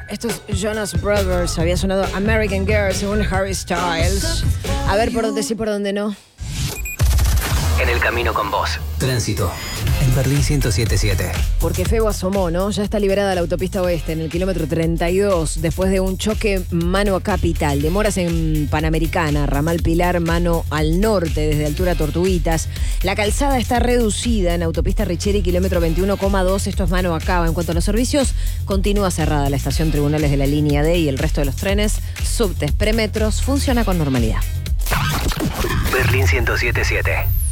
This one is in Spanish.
Estos Jonas Brothers, había sonado American Girl según Harry Styles. A ver por dónde sí, por dónde no. En el camino con vos. Tránsito. En Berlín 107.7. Porque Febo asomó, ¿no? Ya está liberada la autopista oeste en el kilómetro 32 después de un choque mano a Capital. Demoras en Panamericana, Ramal Pilar, mano al norte desde altura Tortuguitas. La calzada está reducida en autopista Richeri, kilómetro 21,2. Esto es mano a cabo. En cuanto a los servicios, continúa cerrada la estación Tribunales de la línea D y el resto de los trenes, subtes, premetros, funciona con normalidad. Berlín 107.7.